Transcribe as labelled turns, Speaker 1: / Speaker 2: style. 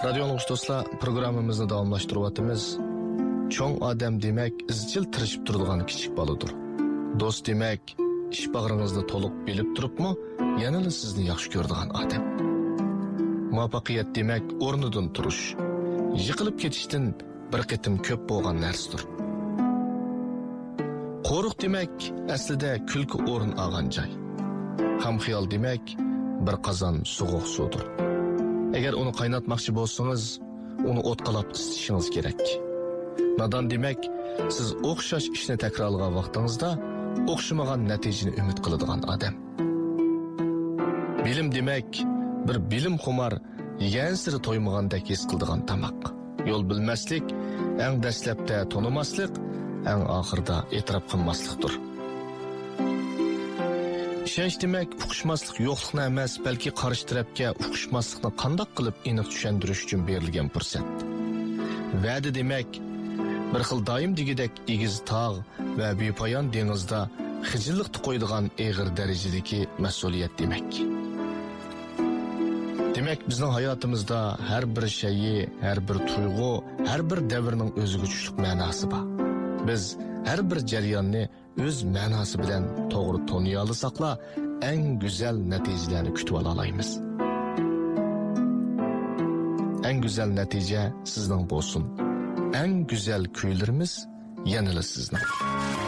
Speaker 1: Radio dostlar, programımızı davamlaştırıvatımız. Çoğun adam demek izchil tirishib turadigan kichik boladır. Dost demek, ish bag'ringizda to'liq bilib turibmi, yanada sizni yaxshi ko'radigan odam. Muvaffaqiyat demek o'rnidan turish, yiqilib ketishdan bir qitim ko'p bo'lgan narsadir. Qo'riq demek aslida kulki o'rin olgan joy. Hamxiyol demek bir qozon sovuq suvdir. Agar uni qaynatmoqchi bo'lsangiz, uni o'tqalab isitishingiz kerak. Nadan demek, siz o'xshash ishni takrorlagan vaqtingizda o'xshamagan natijani umid qiladigan odam. Bilim demek, bir bilim xumar, yegan siri to'ymagandek his qiladigan tamoq. Yo'l bilmaslik, eng dastlabda tonimaslik, eng oxirida e'tirof qilmaslikdir. İşenç demek, uqishmaslik yo'qlikni emas, balki qarshi tarafga uqishmaslikni qandoq qilib aniq tushuntirish uchun berilgan fursat. Va'da demek, bir xil doim degidek egiz tog' va bepoyon dengizda xijillikni qo'ydigan eg'ir darajadagi mas'uliyat demek. Demek bizning hayotimizda har bir şeyi, har bir tuyg'u, har bir davrning o'ziga tushlik ma'nosi bor. Biz har bir jarayonni o'z ma'nosi bilan to'g'ri toniy olsaqla, eng go'zal natijalarni kutib olaymiz. Eng go'zal natija sizning bo'lsin. Eng go'zal kuylarimiz yanada sizning.